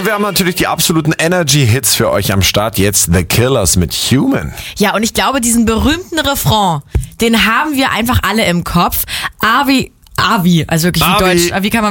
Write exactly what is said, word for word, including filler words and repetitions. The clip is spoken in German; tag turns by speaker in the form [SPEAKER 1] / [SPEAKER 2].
[SPEAKER 1] Und wir haben natürlich die absoluten Energy-Hits für euch am Start. Jetzt The Killers mit Human.
[SPEAKER 2] Ja, und ich glaube, diesen berühmten Refrain, den haben wir einfach alle im Kopf. Avi, Avi, also wirklich wie
[SPEAKER 1] Avi.
[SPEAKER 2] Deutsch, wie kann man